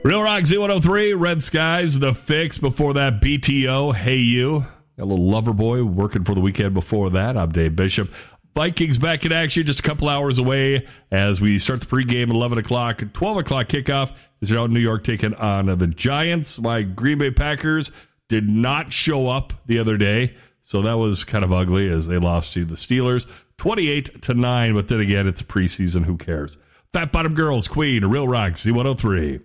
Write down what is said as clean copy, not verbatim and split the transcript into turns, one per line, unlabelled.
Real Rock Z103, Red Skies, The Fix. Before that, BTO, Hey You. Got a little lover boy working for the weekend before that. I'm Dave Bishop. Vikings back in action just a couple hours away as we start the pregame at 11 o'clock. 12 o'clock kickoff as they're out in New York taking on the Giants. My Green Bay Packers did not show up the other day, so that was kind of ugly as they lost to the Steelers 28-9. But then again, it's preseason. Who cares? Fat Bottom Girls, Queen, Real Rock Z103.